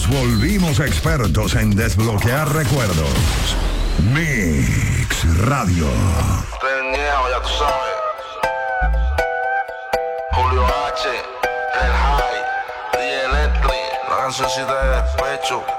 volvimos expertos en desbloquear recuerdos. Mix Radio. Reñejo, ya tú sabes. Julio H, El High, DJ Electric, la cancioncita de despecho.